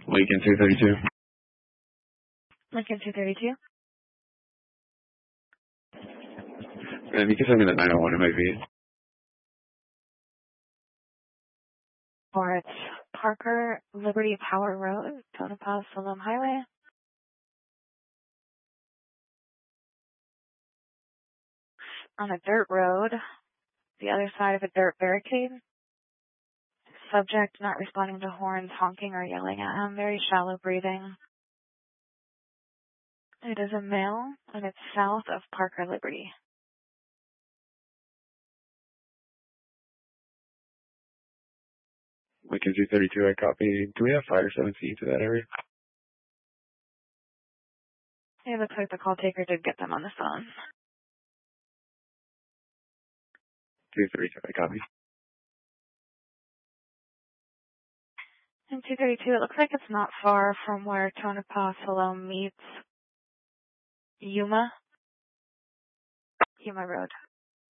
Lincoln 232. Lincoln 232. You can send me the 901, it might be. Or it's Parker Liberty Power Road, Tonopah Salem Highway. On a dirt road, the other side of a dirt barricade. Subject not responding to horns, honking or yelling at him. Very shallow breathing. It is a male, and it's south of Parker Liberty. Lincoln 232, I copy. Do we have 5 or 7 feet to that area? It looks like the call taker did get them on the phone. 232, I copy. In 232, it looks like it's not far from where Tonopah Salem meets Yuma Road.